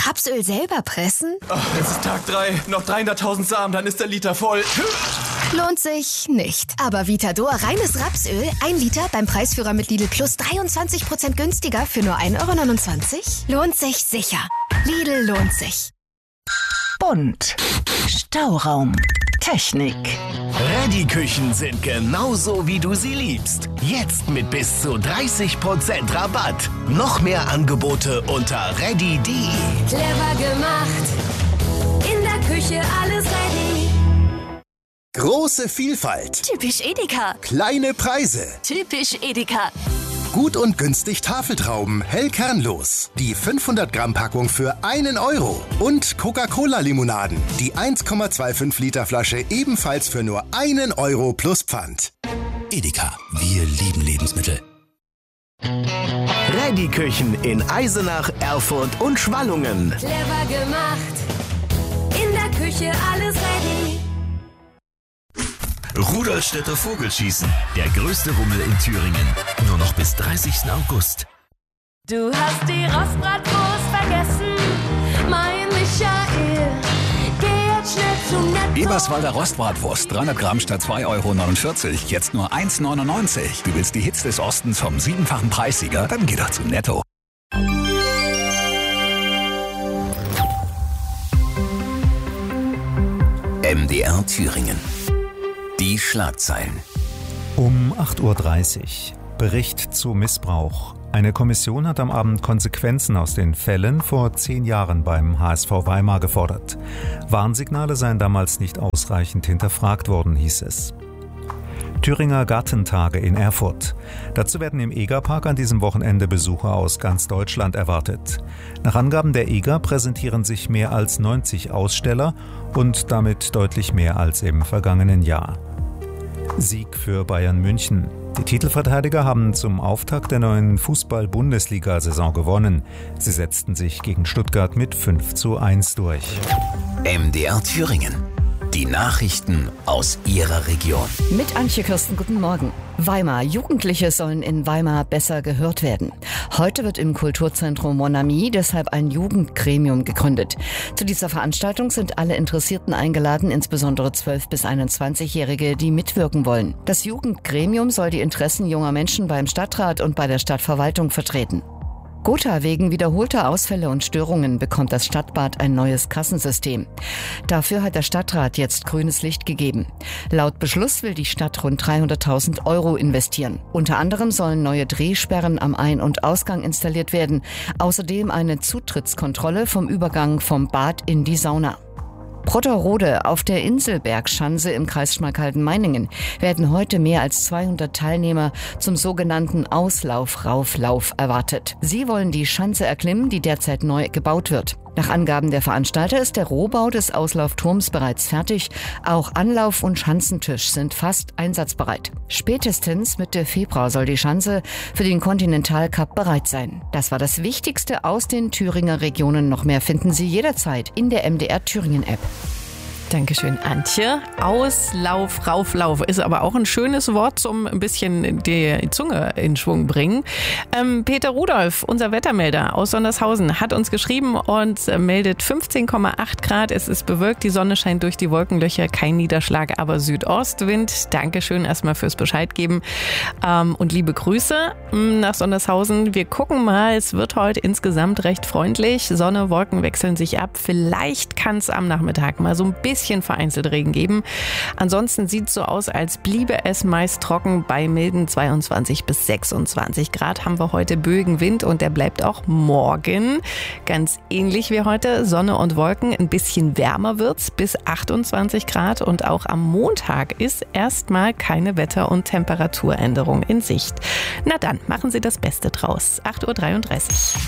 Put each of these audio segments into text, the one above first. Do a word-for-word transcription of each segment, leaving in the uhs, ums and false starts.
Rapsöl selber pressen? Oh, es ist Tag drei. Noch dreihunderttausend Samen, dann ist der Liter voll. Lohnt sich nicht. Aber Vitador reines Rapsöl, ein Liter beim Preisführer mit Lidl Plus dreiundzwanzig Prozent günstiger für nur ein Euro neunundzwanzig? Lohnt sich sicher. Lidl lohnt sich. Bunt. Stauraum. Technik. Reddy-Küchen sind genauso, wie du sie liebst. Jetzt mit bis zu dreißig Prozent Rabatt. Noch mehr Angebote unter reddy punkt de. Clever gemacht. In der Küche alles ready. Große Vielfalt. Typisch Edeka. Kleine Preise. Typisch Edeka. Gut und günstig Tafeltrauben, hell kernlos. Die fünfhundert Gramm Packung für einen Euro. Und Coca-Cola-Limonaden. Die eins Komma fünfundzwanzig Liter Flasche ebenfalls für nur einen Euro plus Pfand. Edeka, wir lieben Lebensmittel. Reddy-Küchen in Eisenach, Erfurt und Schwallungen. Clever gemacht. In der Küche alles ready. Rudolstädter Vogelschießen, der größte Rummel in Thüringen. Nur noch bis dreißigsten August. Du hast die Rostbratwurst vergessen, mein Michael. Geh jetzt schnell zum Netto. Eberswalder Rostbratwurst, dreihundert Gramm statt zwei Euro neunundvierzig, jetzt nur eins neunundneunzig. Du willst die Hits des Ostens vom siebenfachen Preissieger? Dann geh doch zum Netto. M D R Thüringen. Die Schlagzeilen. Um acht Uhr dreißig. Bericht zu Missbrauch. Eine Kommission hat am Abend Konsequenzen aus den Fällen vor zehn Jahren beim H S V Weimar gefordert. Warnsignale seien damals nicht ausreichend hinterfragt worden, hieß es. Thüringer Gartentage in Erfurt. Dazu werden im Egerpark an diesem Wochenende Besucher aus ganz Deutschland erwartet. Nach Angaben der Eger präsentieren sich mehr als neunzig Aussteller und damit deutlich mehr als im vergangenen Jahr. Sieg für Bayern München. Die Titelverteidiger haben zum Auftakt der neuen Fußball-Bundesliga-Saison gewonnen. Sie setzten sich gegen Stuttgart mit fünf zu eins durch. M D R Thüringen. Die Nachrichten aus Ihrer Region. Mit Antje Kirsten, guten Morgen. Weimar. Jugendliche sollen in Weimar besser gehört werden. Heute wird im Kulturzentrum Mon Ami deshalb ein Jugendgremium gegründet. Zu dieser Veranstaltung sind alle Interessierten eingeladen, insbesondere zwölf- bis einundzwanzigjährige, die mitwirken wollen. Das Jugendgremium soll die Interessen junger Menschen beim Stadtrat und bei der Stadtverwaltung vertreten. Gotha, wegen wiederholter Ausfälle und Störungen bekommt das Stadtbad ein neues Kassensystem. Dafür hat der Stadtrat jetzt grünes Licht gegeben. Laut Beschluss will die Stadt rund dreihunderttausend Euro investieren. Unter anderem sollen neue Drehsperren am Ein- und Ausgang installiert werden. Außerdem eine Zutrittskontrolle vom Übergang vom Bad in die Sauna. Brotterode. Auf der Inselbergschanze im Kreis Schmalkalden-Meiningen werden heute mehr als zweihundert Teilnehmer zum sogenannten Auslauf-Rauflauf erwartet. Sie wollen die Schanze erklimmen, die derzeit neu gebaut wird. Nach Angaben der Veranstalter ist der Rohbau des Auslaufturms bereits fertig. Auch Anlauf- und Schanzentisch sind fast einsatzbereit. Spätestens Mitte Februar soll die Schanze für den Continental Cup bereit sein. Das war das Wichtigste aus den Thüringer Regionen. Noch mehr finden Sie jederzeit in der M D R Thüringen App. Dankeschön, Antje. Auslauf, Rauflauf ist aber auch ein schönes Wort zum ein bisschen die Zunge in Schwung bringen. Ähm, Peter Rudolph, unser Wettermelder aus Sondershausen, hat uns geschrieben und meldet fünfzehn Komma acht Grad. Es ist bewölkt, die Sonne scheint durch die Wolkenlöcher, kein Niederschlag, aber Südostwind. Dankeschön erstmal fürs Bescheid geben ähm, und liebe Grüße nach Sondershausen. Wir gucken mal, es wird heute insgesamt recht freundlich. Sonne, Wolken wechseln sich ab. Vielleicht kann es am Nachmittag mal so ein bisschen bisschen vereinzelt Regen geben. Ansonsten sieht es so aus, als bliebe es meist trocken bei milden zweiundzwanzig bis sechsundzwanzig Grad. Haben wir heute böigen Wind und der bleibt auch morgen ganz ähnlich wie heute. Sonne und Wolken, ein bisschen wärmer wird's bis achtundzwanzig Grad und auch am Montag ist erstmal keine Wetter- und Temperaturänderung in Sicht. Na dann, machen Sie das Beste draus. acht Uhr dreiunddreißig.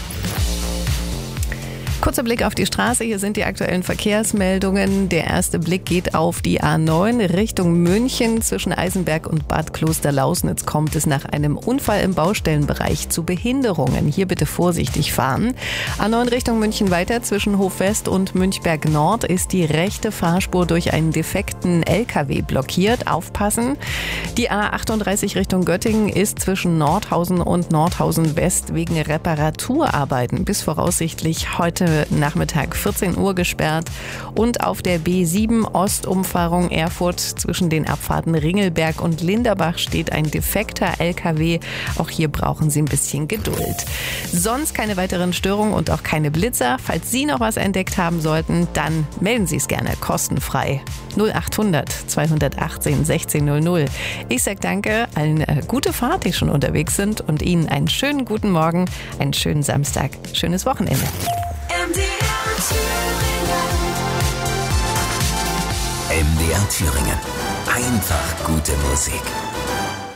Kurzer Blick auf die Straße, hier sind die aktuellen Verkehrsmeldungen. Der erste Blick geht auf die A neun Richtung München. Zwischen Eisenberg und Bad Klosterlausnitz kommt es nach einem Unfall im Baustellenbereich zu Behinderungen. Hier bitte vorsichtig fahren. A neun Richtung München weiter, zwischen Hofwest und Münchberg Nord ist die rechte Fahrspur durch einen defekten L K W blockiert. Aufpassen. Die A achtunddreißig Richtung Göttingen ist zwischen Nordhausen und Nordhausen West wegen Reparaturarbeiten bis voraussichtlich heute heute Nachmittag vierzehn Uhr gesperrt. Und auf der B sieben Ostumfahrung Erfurt zwischen den Abfahrten Ringelberg und Linderbach steht ein defekter L K W. Auch hier brauchen Sie ein bisschen Geduld. Sonst keine weiteren Störungen und auch keine Blitzer. Falls Sie noch was entdeckt haben sollten, dann melden Sie es gerne kostenfrei. null achthundert zweihundertachtzehn sechzehnhundert. Ich sage danke, allen äh, gute Fahrt, die schon unterwegs sind und Ihnen einen schönen guten Morgen, einen schönen Samstag, schönes Wochenende. M D R Thüringen. Einfach gute Musik.